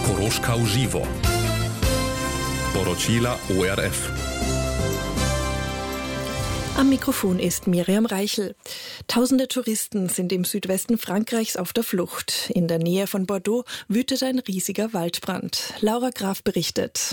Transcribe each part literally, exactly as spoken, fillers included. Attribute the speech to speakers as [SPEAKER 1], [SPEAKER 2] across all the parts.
[SPEAKER 1] Koroška v živo. Poročila O R F.
[SPEAKER 2] Am Mikrofon ist Miriam Reichel. Tausende Touristen sind im Südwesten Frankreichs auf der Flucht. In der Nähe von Bordeaux wütet ein riesiger Waldbrand. Laura Graf berichtet.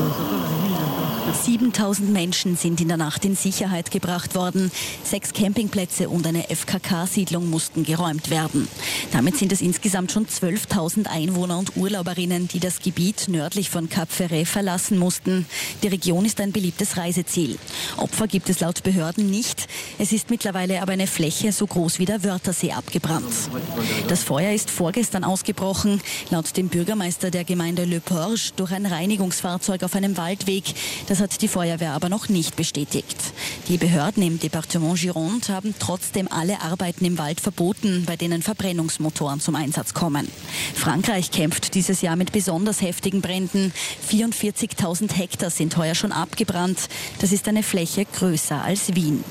[SPEAKER 3] siebentausend Menschen sind in der Nacht in Sicherheit gebracht worden. Sechs Campingplätze und eine F K K-Siedlung mussten geräumt werden. Damit sind es insgesamt schon zwölftausend Einwohner und Urlauberinnen, die das Gebiet nördlich von Cap Ferret verlassen mussten. Die Region ist ein beliebtes Reiseziel. Opfer gibt es laut Behörden nicht. Es ist mittlerweile aber eine Fläche so groß wie der Wörthersee abgebrannt. Das Feuer ist vorgestern ausgebrochen. Laut dem Bürgermeister der Gemeinde Le Porge durch ein Reinigungsfahrzeug auf einem Waldweg. Das hat die Feuerwehr aber noch nicht bestätigt. Die Behörden im Departement Gironde haben trotzdem alle Arbeiten im Wald verboten, bei denen Verbrennungsmotoren zum Einsatz kommen. Frankreich kämpft dieses Jahr mit besonders heftigen Bränden. vierundvierzigtausend Hektar sind heuer schon abgebrannt. Das ist eine Fläche größer als Wien.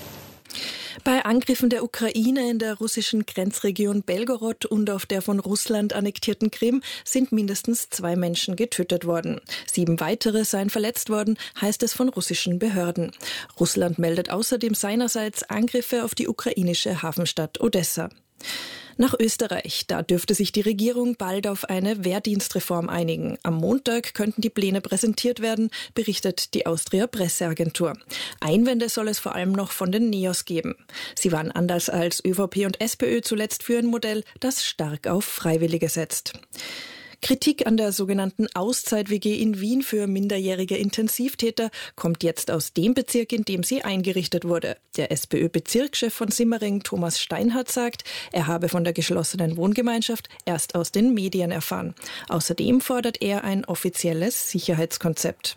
[SPEAKER 2] Bei Angriffen der Ukraine in der russischen Grenzregion Belgorod und auf der von Russland annektierten Krim sind mindestens zwei Menschen getötet worden. Sieben weitere seien verletzt worden, heißt es von russischen Behörden. Russland meldet außerdem seinerseits Angriffe auf die ukrainische Hafenstadt Odessa. Nach Österreich. Da dürfte sich die Regierung bald auf eine Wehrdienstreform einigen. Am Montag könnten die Pläne präsentiert werden, berichtet die Austria Presseagentur. Einwände soll es vor allem noch von den Neos geben. Sie waren anders als ÖVP und SPÖ zuletzt für ein Modell, das stark auf Freiwillige setzt. Kritik an der sogenannten Auszeit-W G in Wien für minderjährige Intensivtäter kommt jetzt aus dem Bezirk, in dem sie eingerichtet wurde. Der SPÖ-Bezirkschef von Simmering, Thomas Steinhardt, sagt, er habe von der geschlossenen Wohngemeinschaft erst aus den Medien erfahren. Außerdem fordert er ein offizielles Sicherheitskonzept.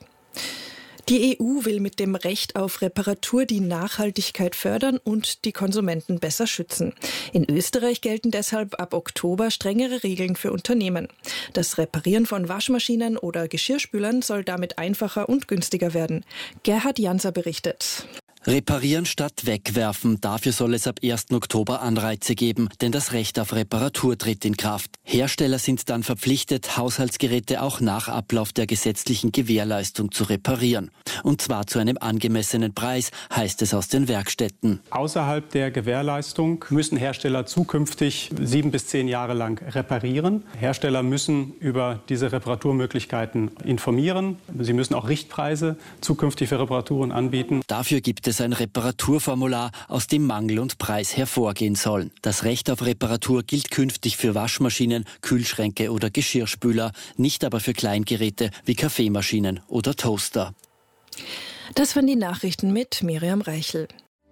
[SPEAKER 2] Die E U will mit dem Recht auf Reparatur die Nachhaltigkeit fördern und die Konsumenten besser schützen. In Österreich gelten deshalb ab Oktober strengere Regeln für Unternehmen. Das Reparieren von Waschmaschinen oder Geschirrspülern soll damit einfacher und günstiger werden. Gerhard Janser berichtet.
[SPEAKER 4] Reparieren statt wegwerfen, dafür soll es ab ersten Oktober Anreize geben, denn das Recht auf Reparatur tritt in Kraft. Hersteller sind dann verpflichtet, Haushaltsgeräte auch nach Ablauf der gesetzlichen Gewährleistung zu reparieren. Und zwar zu einem angemessenen Preis, heißt es aus den Werkstätten.
[SPEAKER 5] Außerhalb der Gewährleistung müssen Hersteller zukünftig sieben bis zehn Jahre lang reparieren. Hersteller müssen über diese Reparaturmöglichkeiten informieren. Sie müssen auch Richtpreise zukünftig für Reparaturen anbieten.
[SPEAKER 4] Dafür gibt es ein Reparaturformular, aus dem Mangel und Preis hervorgehen sollen. Das Recht auf Reparatur gilt künftig für Waschmaschinen, Kühlschränke oder Geschirrspüler, nicht aber für Kleingeräte wie Kaffeemaschinen oder Toaster.
[SPEAKER 2] Das waren die Nachrichten mit Miriam Reichel.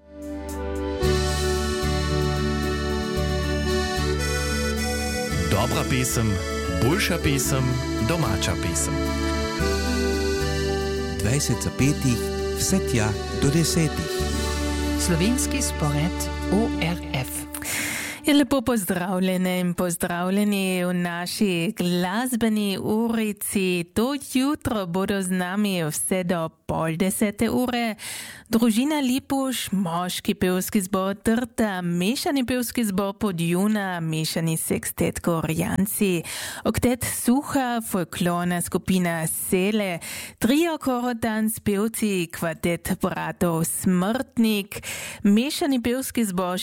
[SPEAKER 1] Dobra pesem, boljša pesem, domača pesem.
[SPEAKER 6] dvajset petih, vse tja do desetih.
[SPEAKER 7] Slovenski spored O R F. Je lepo pozdravljene in pozdravljeni v naši glasbeni urici. To jutro bodo z nami vse do pol desete ure. Družina Lipuš, moški pevski zbor Trta, mešani pevski zbor Podjuna, mešani sekstet Gorjanci, oktet Suha, folklorna skupina Sele, trio Korotanc, pevci, kvartet bratov Smrtnik, mešani pevski zbor